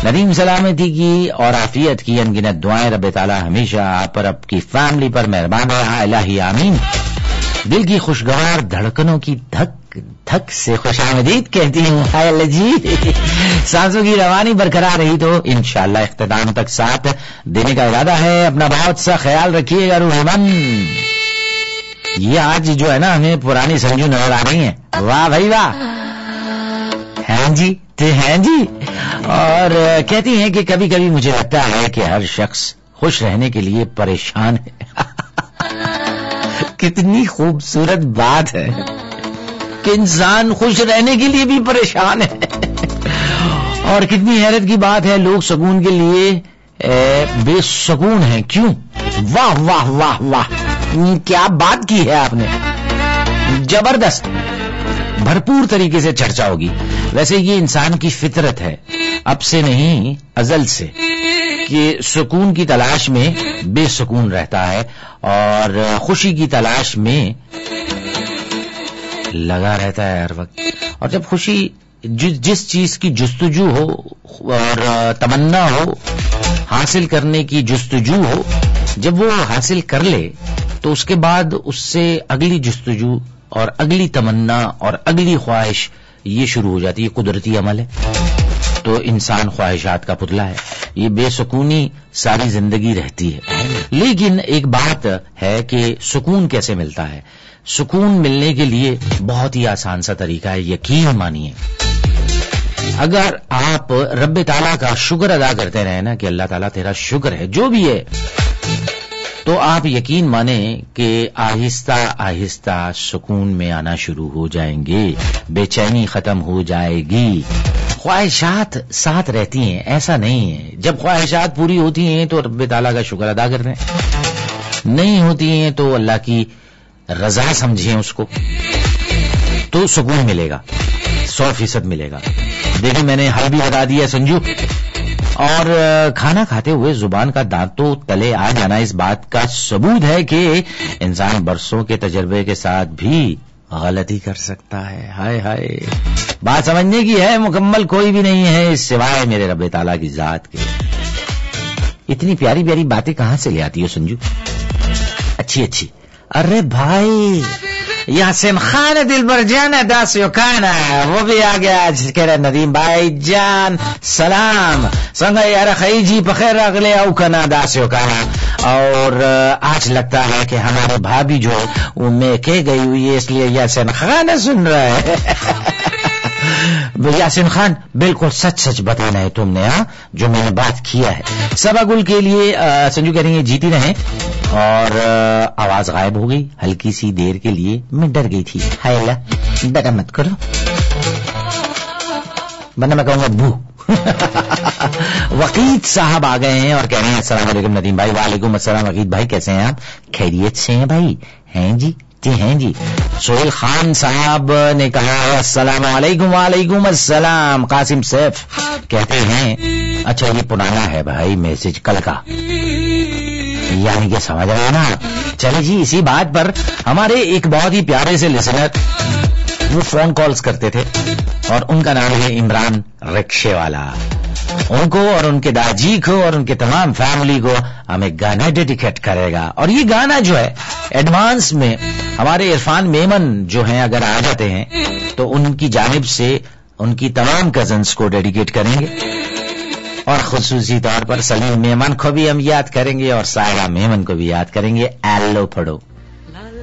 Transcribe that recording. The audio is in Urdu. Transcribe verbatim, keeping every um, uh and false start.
ندیم سلامتی کی اور عافیت کی انگنت دعائیں رب تعالیٰ ہمیشہ آپ پر، آپ کی فیملی پر مہربان رہا، الہی آمین۔ دل کی خوشگوار دھڑکنوں کی دھک دھک سے خوش آمدید کہتی ہوں، ہائے اللہ جی۔ سانسوں کی روانی برقرار رہی تو انشاءاللہ اختتام تک ساتھ دینے کا ارادہ ہے۔ اپنا بہت سا خیال رکھیے گا روح من۔ یہ آج جو ہے نا ہمیں پرانی سنجو نظر آ رہی ہیں، واہ بھائی واہ، ہیں جی تو ہیں جی۔ اور کہتی ہیں کہ کبھی کبھی مجھے لگتا ہے کہ ہر شخص خوش رہنے کے لیے پریشان ہے۔ کتنی خوبصورت بات ہے کہ انسان خوش رہنے کے لیے بھی پریشان ہے، اور کتنی حیرت کی بات ہے لوگ سکون کے لیے بے سکون ہیں، کیوں؟ واہ واہ واہ واہ، کیا بات کی ہے آپ نے، زبردست، بھرپور طریقے سے چرچا ہوگی۔ ویسے یہ انسان کی فطرت ہے، اب سے نہیں ازل سے، کہ سکون کی تلاش میں بے سکون رہتا ہے اور خوشی کی تلاش میں لگا رہتا ہے ہر وقت۔ اور جب خوشی جس چیز کی جستجو ہو اور تمنا ہو، حاصل کرنے کی جستجو ہو، جب وہ حاصل کر لے تو اس کے بعد اس سے اگلی جستجو اور اگلی تمنا اور اگلی خواہش یہ شروع ہو جاتی ہے۔ قدرتی عمل ہے، تو انسان خواہشات کا پتلا ہے، یہ بے سکونی ساری زندگی رہتی ہے۔ لیکن ایک بات ہے کہ سکون کیسے ملتا ہے؟ سکون ملنے کے لیے بہت ہی آسان سا طریقہ ہے، یقین مانیے۔ اگر آپ رب تعالیٰ کا شکر ادا کرتے رہے نا کہ اللہ تعالیٰ تیرا شکر ہے جو بھی ہے، تو آپ یقین مانیں کہ آہستہ آہستہ سکون میں آنا شروع ہو جائیں گے، بے چینی ختم ہو جائے گی۔ خواہشات ساتھ رہتی ہیں، ایسا نہیں ہے، جب خواہشات پوری ہوتی ہیں تو رب تعالیٰ کا شکر ادا کرتے ہیں، نہیں ہوتی ہیں تو اللہ کی رضا سمجھیں اس کو، تو سکون ملے گا، سو فیصد ملے گا۔ دیکھیں میں نے حل بھی بتا دیا سنجو، اور کھانا کھاتے ہوئے زبان کا دانتوں تلے آ جانا اس بات کا ثبوت ہے کہ انسان برسوں کے تجربے کے ساتھ بھی غلطی کر سکتا ہے۔ ہائے ہائے، بات سمجھنے کی ہے، مکمل کوئی بھی نہیں ہے سوائے میرے رب تعالیٰ کی ذات کے۔ اتنی پیاری پیاری باتیں کہاں سے لے آتی ہو سنجو؟ اچھی اچھی، ارے بھائی یاسین خان دل بر جان داسیو کانا، وہ بھی آ گیا آج کہہ رہے ندیم بھائی جان سلام سنگا یار خی جی بخیر اگلے او کنا داسیو کانا۔ اور آج لگتا ہے کہ ہمارے بھابھی جو وہ میں کہ گئی ہوئی ہے، اس لیے یاسین خان سن رہا ہے۔ یاسین خان بالکل سچ سچ بتانا ہے تم نے، ہاں جو میں نے بات کیا ہے۔ سبا گل کے لیے سنجو کہہ رہی ہیں جیتی رہیں، اور آواز غائب ہو گئی ہلکی سی دیر کے لیے، میں ڈر گئی تھی۔ ہائے اللہ، ڈرا مت کرو ورنہ میں کہوں گا بو۔ وقید صاحب آ گئے ہیں اور کہہ رہے ہیں السلام علیکم ندیم بھائی۔ وعلیکم السلام وقید بھائی، کیسے ہیں آپ؟ خیریت سے ہیں بھائی؟ ہیں جی جی ہیں جی۔ سہیل خان صاحب نے کہا السلام علیکم۔ وعلیکم السلام۔ قاسم سیف کہتے ہیں اچھا یہ پرانا ہے بھائی میسج کل کا، یعنی کہ سمجھ رہے ہیں نا۔ چلے جی، اسی بات پر ہمارے ایک بہت ہی پیارے سے لسنر وہ فون کالز کرتے تھے، اور ان کا نام ہے عمران رکشے والا۔ ان کو اور ان کے داجی کو اور ان کے تمام فیملی کو ہم ایک گانا ڈیڈیکیٹ کرے گا، اور یہ گانا جو ہے ایڈوانس میں ہمارے عرفان میمن جو ہیں اگر آ جاتے ہیں تو ان کی جانب سے ان کی تمام کزنز کو ڈیڈیکیٹ کریں گے، اور خصوصی طور پر سلیم میمن کو بھی ہم یاد کریں گے اور سائرہ میمن کو بھی یاد کریں گے۔ ایلو پڑھو۔